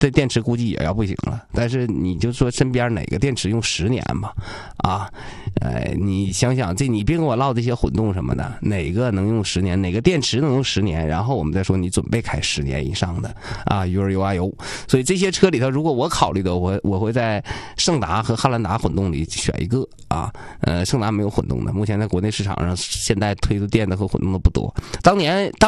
这电池估计也要不行了。但是你就说身边哪个电池用10年吧，你想想你别跟我唠这些混动什么的，哪个能用10年，哪个电池能用10年，然后我们再说你准备开10年以上的油。所以这些车里头，如果我考虑的，我会在胜达和汉兰达混动里选一个胜达没有混动的，目前在国内市场上现在推的电的和混动的不多。当年